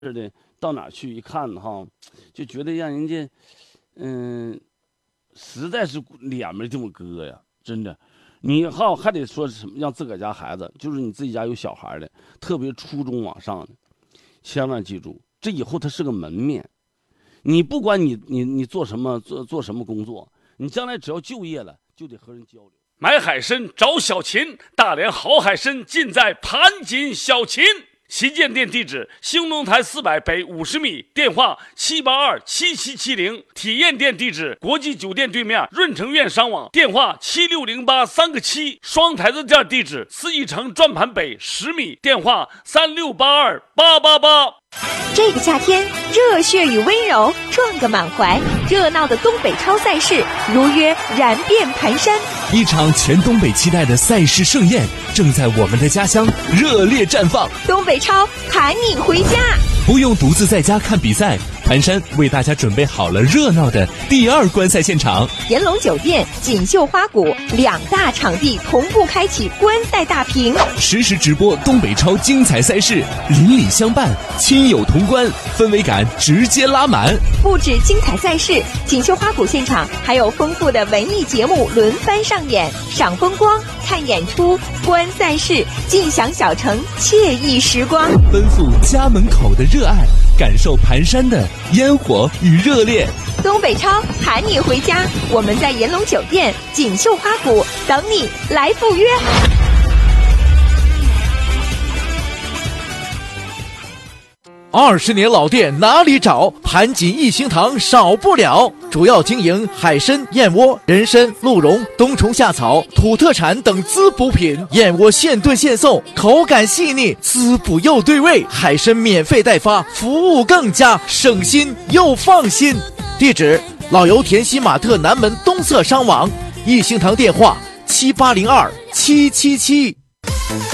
似的，到哪去一看哈，就觉得让人家，实在是脸没这么搁呀，真的。你还得说什么？让自个儿家孩子，就是你自己家有小孩的，特别初中往上的，千万记住，这以后他是个门面。你不管你做什么做什么工作，你将来只要就业了，就得和人交流。 买海参找小秦，大连好海参尽在盘锦小秦。旗舰店地址：兴隆台400北50米，电话7827770。体验店地址：国际酒店对面润城苑商网，电话76083个7。双台子店地址：四义城转盘北10米，电话3682888。 这个夏天，热血与温柔撞个满怀，热闹的东北超赛事如约燃遍盘山。 一场全东北期待的赛事盛宴正在我们的家乡热烈绽放。 东北超喊你回家， 不用独自在家看比赛，盘山为大家准备好了热闹的第2观赛现场。 炎龙酒店、锦绣花谷2大场地同步开启观赛大屏， 实时直播东北超精彩赛事，邻里相伴，亲友同观，氛围感直接拉满。 不止精彩赛事，锦绣花谷现场还有丰富的文艺节目轮番上演，赏风光、看演出、观赛事，尽享小城惬意时光。 奔赴家门口的热爱，感受盘山的烟火与热烈。 东北超喊你回家，我们在炎龙酒店、锦绣花谷等你来赴约。 20年老店哪里找？盘锦一兴堂少不了。主要经营海参、燕窝、人参、鹿茸、冬虫夏草、土特产等滋补品。燕窝现炖现送，口感细腻，滋补又对味。海参免费代发，服务更佳，省心又放心。地址：老油田西玛特南门东侧商网。一兴堂电话：7802-777。